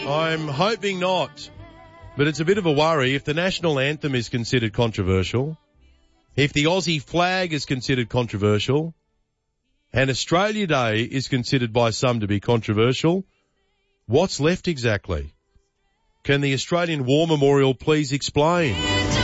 I'm hoping not, but it's a bit of a worry if the national anthem is considered controversial, if the Aussie flag is considered controversial, and Australia Day is considered by some to be controversial. What's left exactly? Can the Australian War Memorial please explain?